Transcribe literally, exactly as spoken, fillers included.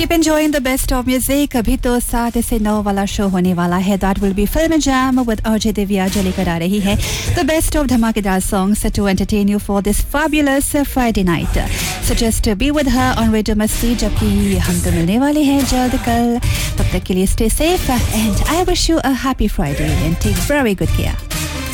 Keep enjoying the best of music. अभी तो सात से नौ वाला शो होने वाला है. That will be Film Jam with Arjay Divya जो लेकर आ रही है the best of धमाकेदार songs to entertain you for this fabulous Friday night. So just be with her on Radio Masti जबकि हम तो मिलने वाले हैं जल्द कल. तब तक के लिए stay safe and I wish you a happy Friday and take very good care.